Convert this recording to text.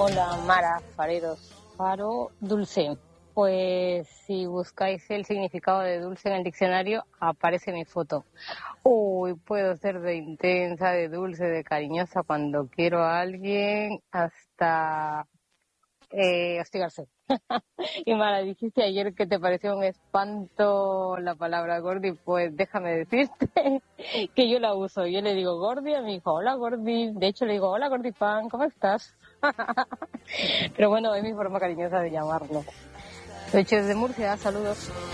Hola, Mara, Fareros, Faro, dulce. Pues si buscáis el significado de dulce en el diccionario, aparece mi foto. Uy, puedo ser de intensa, de dulce, de cariñosa cuando quiero a alguien, hasta hostigarse. Y Mara, dijiste ayer que te pareció un espanto la palabra gordi, pues déjame decirte que yo la uso. Yo le digo gordi a mi hijo, hola gordi. De hecho le digo, hola gordi pan, ¿cómo estás? Pero bueno, es mi forma cariñosa de llamarlo. De hecho, desde Murcia, saludos.